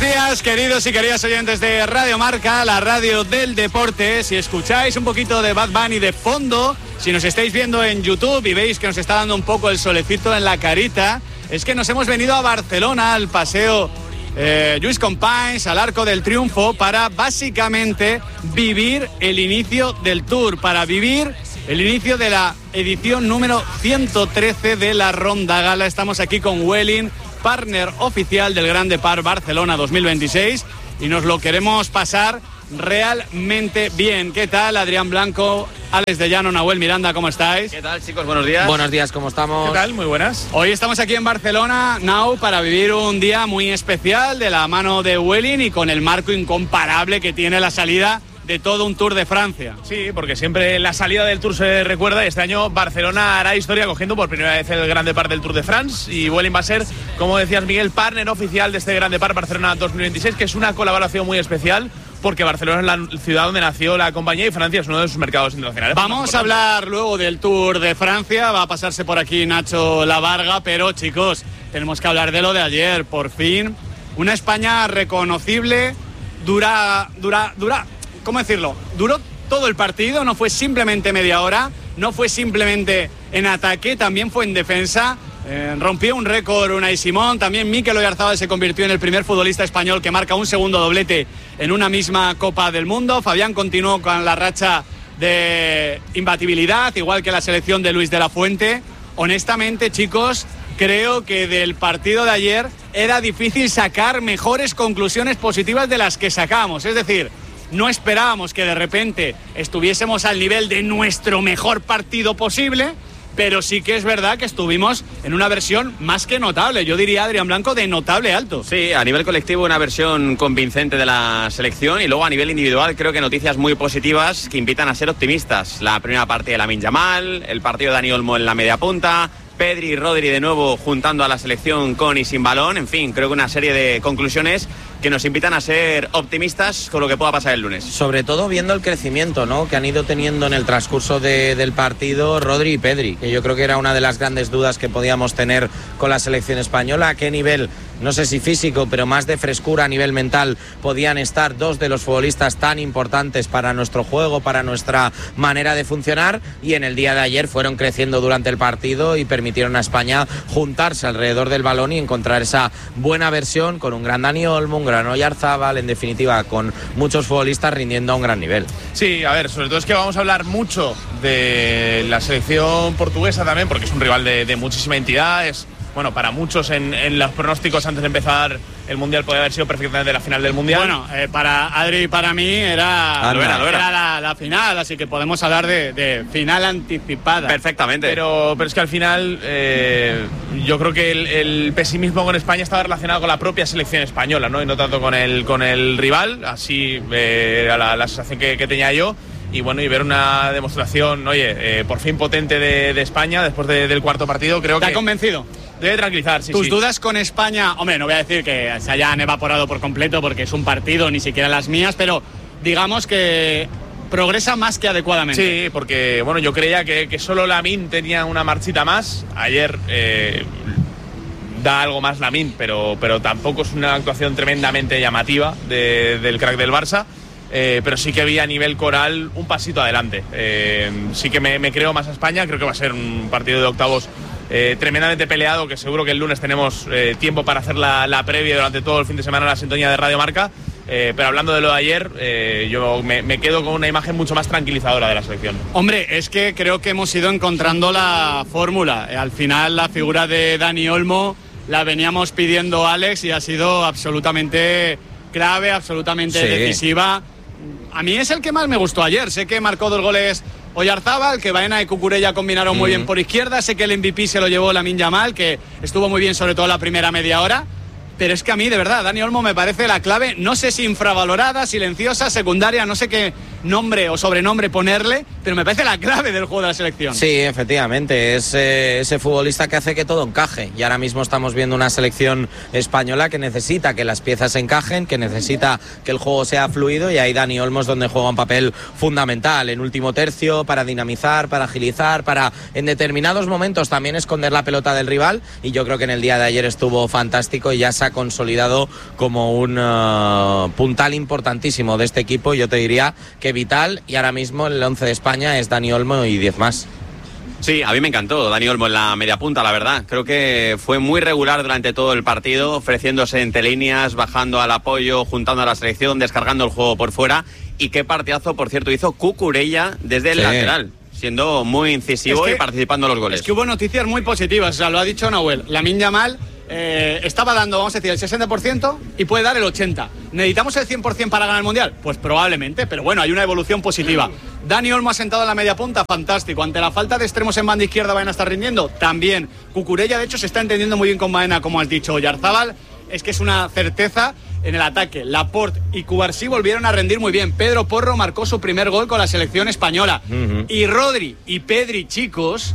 días, queridos y queridas oyentes de Radio Marca, la radio del deporte. Si escucháis un poquito de Bad Bunny de fondo, si nos estáis viendo en YouTube y veis que nos está dando un poco el solecito en la carita, es que nos hemos venido a Barcelona, al paseo Lluís Companys, al Arco del Triunfo, para básicamente vivir el inicio del Tour, para vivir el inicio de la edición número 113 de la Ronda Gala. Estamos aquí con Vueling, partner oficial del Grand Depart Barcelona 2026, y nos lo queremos pasar realmente bien. ¿Qué tal, Adrián Blanco, Alex de Llano, Nahuel Miranda, cómo estáis? ¿Qué tal, chicos? Buenos días. Buenos días, ¿cómo estamos? ¿Qué tal? Muy buenas. Hoy estamos aquí en Barcelona, Nau, para vivir un día muy especial de la mano de Vueling y con el marco incomparable que tiene la salida de todo un Tour de Francia. Sí, porque siempre la salida del Tour se recuerda, y este año Barcelona hará historia cogiendo por primera vez el Grand Depart del Tour de France, y Vueling va a ser, como decías, Miguel, partner oficial de este Grand Depart Barcelona 2026, que es una colaboración muy especial, porque Barcelona es la ciudad donde nació la compañía y Francia es uno de sus mercados internacionales. Vamos a hablar luego del Tour de Francia, va a pasarse por aquí Nacho Lavarga, pero chicos, tenemos que hablar de lo de ayer. Por fin, una España reconocible, dura, ¿cómo decirlo? Duró todo el partido, no fue simplemente media hora, no fue simplemente en ataque, también fue en defensa. Rompió un récord Unai Simón, también Mikel Oyarzabal se convirtió en el primer futbolista español que marca un segundo doblete en una misma Copa del Mundo. Fabián continuó con la racha de imbatibilidad, igual que la selección de Luis de la Fuente. Honestamente, chicos, creo que del partido de ayer era difícil sacar mejores conclusiones positivas de las que sacamos. Es decir, no esperábamos que de repente estuviésemos al nivel de nuestro mejor partido posible, pero sí que es verdad que estuvimos en una versión más que notable. Yo diría, Adrián Blanco, de notable alto. Sí, a nivel colectivo una versión convincente de la selección, y luego a nivel individual creo que noticias muy positivas que invitan a ser optimistas. La primera parte de Lamine Yamal, el partido de Dani Olmo en la media punta, Pedri y Rodri de nuevo juntando a la selección con y sin balón. En fin, creo que una serie de conclusiones que nos invitan a ser optimistas con lo que pueda pasar el lunes. Sobre todo viendo el crecimiento, ¿no?, que han ido teniendo en el transcurso del partido Rodri y Pedri, que yo creo que era una de las grandes dudas que podíamos tener con la selección española. ¿A qué nivel, no sé si físico, pero más de frescura a nivel mental, podían estar dos de los futbolistas tan importantes para nuestro juego, para nuestra manera de funcionar? Y en el día de ayer fueron creciendo durante el partido y permitieron a España juntarse alrededor del balón y encontrar esa buena versión con un gran Dani Olmo, un gran Oyarzabal, en definitiva con muchos futbolistas rindiendo a un gran nivel. Sí, a ver, sobre todo es que vamos a hablar mucho de la selección portuguesa también, porque es un rival de muchísima entidad. Es, bueno, para muchos en los pronósticos antes de empezar el Mundial podía haber sido perfectamente la final del Mundial. Bueno, para Adri y para mí era la final, así que podemos hablar de final anticipada. Perfectamente. Pero es que al final yo creo que el pesimismo con España estaba relacionado con la propia selección española, ¿no? Y no tanto con el rival. Así era la sensación que tenía yo. Y bueno, y ver una demostración, oye, por fin potente de España después del cuarto partido, creo que... ¿Te ha convencido? Debe tranquilizar, sí. ¿Tus dudas con España? Hombre, no voy a decir que se hayan evaporado por completo porque es un partido, ni siquiera las mías, pero digamos que progresa más que adecuadamente. Sí, porque bueno, yo creía que solo Lamine tenía una marchita más. Ayer da algo más Lamine, pero tampoco es una actuación tremendamente llamativa del crack del Barça. Pero sí que había a nivel coral un pasito adelante. Sí que me creo más a España. Creo que va a ser un partido de octavos tremendamente peleado, que seguro que el lunes tenemos tiempo para hacer la previa durante todo el fin de semana en la sintonía de Radio Marca. Pero hablando de lo de ayer, yo me quedo con una imagen mucho más tranquilizadora de la selección. Hombre, es que creo que hemos ido encontrando la fórmula. Al final la figura de Dani Olmo la veníamos pidiendo Alex y ha sido absolutamente clave, absolutamente decisiva. A mí es el que más me gustó ayer. Sé que marcó 2 goles Oyarzabal, que Baena y Cucurella combinaron muy bien por izquierda. Sé que el MVP se lo llevó Lamine Yamal, que estuvo muy bien sobre todo la primera media hora. Pero es que a mí, de verdad, Dani Olmo me parece la clave, no sé si infravalorada, silenciosa, secundaria, no sé qué nombre o sobrenombre ponerle, pero me parece la clave del juego de la selección. Sí, efectivamente, es ese futbolista que hace que todo encaje. Y ahora mismo estamos viendo una selección española que necesita que las piezas encajen, que necesita que el juego sea fluido, y ahí Dani Olmo es donde juega un papel fundamental, en último tercio, para dinamizar, para agilizar, para en determinados momentos también esconder la pelota del rival, y yo creo que en el día de ayer estuvo fantástico y ya saca ha consolidado como un puntal importantísimo de este equipo. Yo te diría que vital, y ahora mismo el 11 de España es Dani Olmo y 10 más. Sí, a mí me encantó Dani Olmo en la media punta, la verdad. Creo que fue muy regular durante todo el partido, ofreciéndose entre líneas, bajando al apoyo, juntando a la selección, descargando el juego por fuera. Y qué partidazo, por cierto, hizo Cucurella desde el lateral, siendo muy incisivo y participando en los goles. Es que hubo noticias muy positivas, o sea, lo ha dicho Nahuel. Lamine Yamal estaba dando, vamos a decir, el 60% y puede dar el 80%. ¿Necesitamos el 100% para ganar el Mundial? Pues probablemente, pero bueno, hay una evolución positiva. Dani Olmo ha sentado en la media punta, fantástico. Ante la falta de extremos en banda izquierda, ¿van a estar rindiendo? También. Cucurella, de hecho, se está entendiendo muy bien con Baena, como has dicho. Oyarzábal es que es una certeza en el ataque. Laporte y Cubarsí volvieron a rendir muy bien. Pedro Porro marcó su primer gol con la selección española. Y Rodri y Pedri, chicos,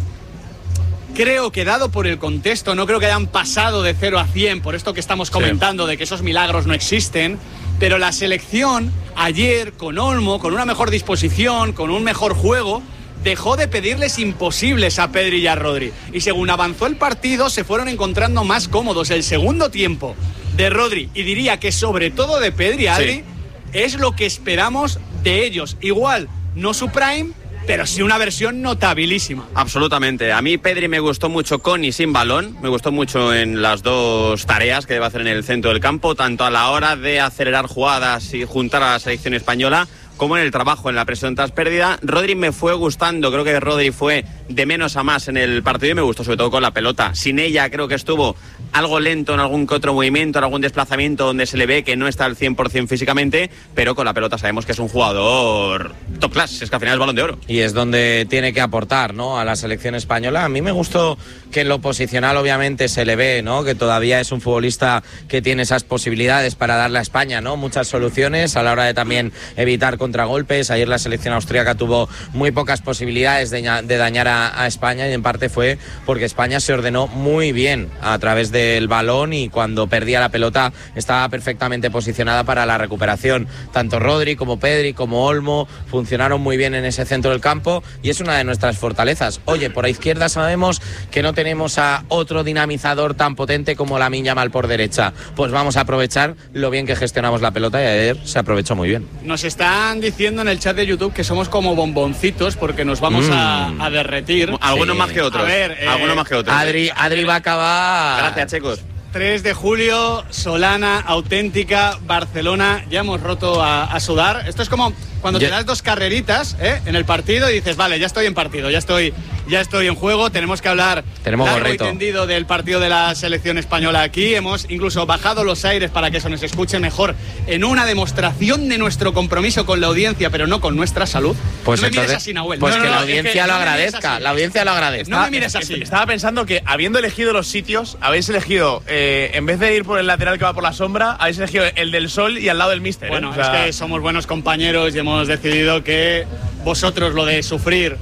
creo que dado por el contexto, no creo que hayan pasado de 0 a 100, por esto que estamos comentando, de que esos milagros no existen, pero la selección ayer, con Olmo, con una mejor disposición, con un mejor juego, dejó de pedirles imposibles a Pedri y a Rodri. Y según avanzó el partido, se fueron encontrando más cómodos. El segundo tiempo de Rodri, y diría que sobre todo de Pedri, Adri, es lo que esperamos de ellos. Igual, no su prime, pero sí una versión notabilísima. Absolutamente. A mí Pedri me gustó mucho con y sin balón. Me gustó mucho en las dos tareas que debe hacer en el centro del campo, tanto a la hora de acelerar jugadas y juntar a la selección española, como en el trabajo, en la presión tras pérdida. Rodri me fue gustando, creo que Rodri fue de menos a más en el partido y me gustó sobre todo con la pelota. Sin ella creo que estuvo algo lento en algún que otro movimiento, en algún desplazamiento donde se le ve que no está al 100% físicamente, pero con la pelota sabemos que es un jugador top class, es que al final es Balón de Oro. Y es donde tiene que aportar, ¿no?, a la selección española. A mí me gustó que en lo posicional obviamente se le ve, ¿no?, que todavía es un futbolista que tiene esas posibilidades para darle a España, ¿no?, muchas soluciones a la hora de también evitar contragolpes. Ayer la selección austríaca tuvo muy pocas posibilidades de dañar a España, y en parte fue porque España se ordenó muy bien a través del balón, y cuando perdía la pelota estaba perfectamente posicionada para la recuperación. Tanto Rodri como Pedri como Olmo funcionaron muy bien en ese centro del campo, y es una de nuestras fortalezas. Oye, por la izquierda sabemos que no tenemos a otro dinamizador tan potente como Lamine Yamal por derecha. Pues vamos a aprovechar lo bien que gestionamos la pelota, y ayer se aprovechó muy bien. Nos están diciendo en el chat de YouTube que somos como bomboncitos porque nos vamos a derretir. Algunos más que otros. A ver, algunos más que otros. Adri va a acabar. Gracias, chicos. 3 de julio, Solana, auténtica, Barcelona, ya hemos roto a sudar. Esto es como cuando te das 2 carreritas en el partido y dices, vale, ya estoy en partido, ya estoy en juego, tenemos que hablar largo y tendido del partido de la selección española aquí. Hemos incluso bajado los aires para que eso nos escuche mejor, en una demostración de nuestro compromiso con la audiencia, pero no con nuestra salud. Pues no me entonces, mires así, Nahuel. Pues que la audiencia lo agradezca, la audiencia lo agradezca. No me mires así. Estaba pensando que, habiendo elegido los sitios, habéis elegido, en vez de ir por el lateral que va por la sombra, habéis elegido el del sol y al lado del míster. Bueno, es que somos buenos compañeros y hemos decidido que vosotros lo de sufrir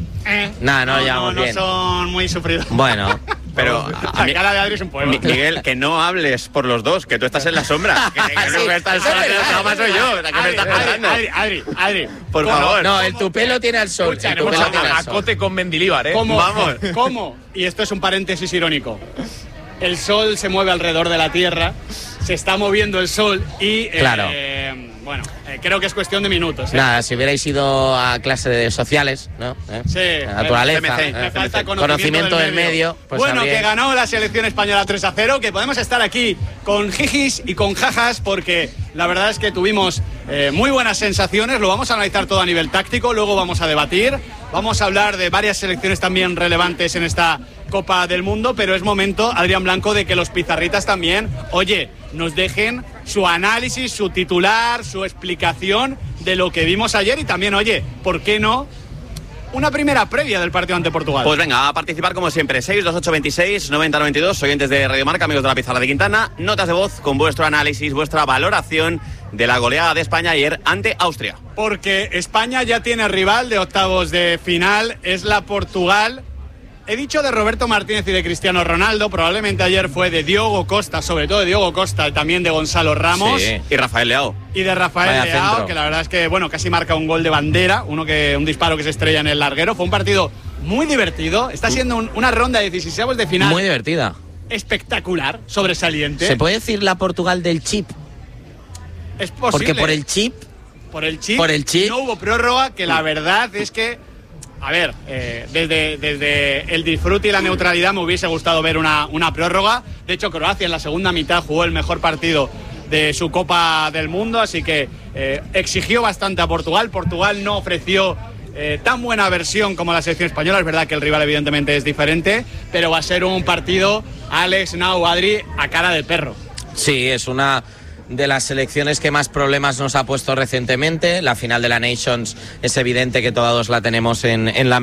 no son muy sufridos. Bueno, pero la cara de Adri es un poema. Miguel, que no hables por los dos, que tú estás en la sombra. Que no está el sol, que soy yo. ¿Qué me estás contando? Adri, por favor. No, el tupé lo tiene al sol. Tenemos a Cote con Mendilibar, ¿eh? Vamos. ¿Cómo? Y esto es un paréntesis irónico. El sol se mueve alrededor de la Tierra, se está moviendo el sol y... Claro. Creo que es cuestión de minutos. Nada, si hubierais ido a clase de sociales, ¿no? Sí. Naturaleza, me falta conocimiento del medio. Pues bueno, también. que ganó la selección española 3-0, que podemos estar aquí con jijis y con jajas, porque la verdad es que tuvimos muy buenas sensaciones. Lo vamos a analizar todo a nivel táctico, luego vamos a debatir. Vamos a hablar de varias selecciones también relevantes en esta Copa del Mundo, pero es momento, Adrián Blanco, de que los pizarritas también, oye, nos dejen su análisis, su titular, su explicación de lo que vimos ayer, y también, oye, ¿por qué no una primera previa del partido ante Portugal? Pues venga, a participar como siempre, 628269092, oyentes de Radio Marca, amigos de la Pizarra de Quintana, notas de voz con vuestro análisis, vuestra valoración de la goleada de España ayer ante Austria. Porque España ya tiene rival de octavos de final, es la Portugal. He dicho de Roberto Martínez y de Cristiano Ronaldo, probablemente ayer fue de Diogo Costa, sobre todo de Diogo Costa y también de Gonzalo Ramos. Sí, y Rafael Leao. Y de Rafael Leao, que la verdad es que, bueno, casi marca un gol de bandera, un disparo que se estrella en el larguero. Fue un partido muy divertido, está siendo una ronda de 16avos de final. Muy divertida. espectacular, sobresaliente. ¿Se puede decir la Portugal del chip? Es posible. Porque por el chip no hubo prórroga, que la verdad es que, a ver, desde el disfrute y la neutralidad me hubiese gustado ver una prórroga. De hecho, Croacia en la segunda mitad jugó el mejor partido de su Copa del Mundo, así que exigió bastante a Portugal. Portugal no ofreció tan buena versión como la selección española. Es verdad que el rival evidentemente es diferente, pero va a ser un partido, Alex, Nau, Adri, a cara de perro. Sí, es una de las selecciones que más problemas nos ha puesto recientemente. La final de la Nations es evidente que todos la tenemos en la